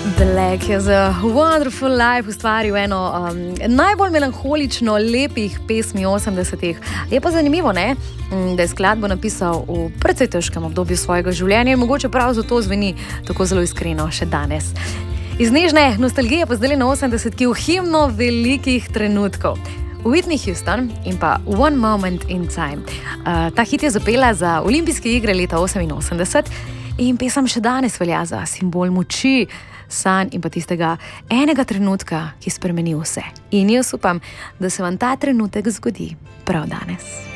Black je za Wonderful Life ustvaril eno najbolj melanholično lepih pesmi 80-ih. Je pa zanimivo, ne? Da je skladbo napisal v precej težkem obdobju svojega življenja in mogoče prav zato zveni tako zelo iskreno še danes. Iz nežne nostalgije pa zdaj na 80-ki v himno velikih trenutkov. Whitney Houston in pa One Moment in Time. Ta hit je zapela za olimpijske igre leta 88 in pesem še danes velja za simbol moči, sanj in pa tistega enega trenutka, ki spremeni vse. In jaz upam, da se vam ta trenutek zgodi prav danes.